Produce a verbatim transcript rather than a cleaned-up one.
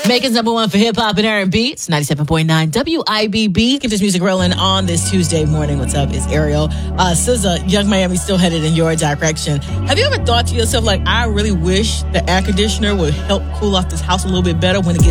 Macon's number one for hip hop and R and B. It's ninety-seven point nine W I B B. Get this music rolling on this Tuesday morning. What's up? It's Ariel. Uh, S Z A, Young Miami still headed in your direction. Have you ever thought to yourself, like, I really wish the air conditioner would help cool off this house a little bit better when it gets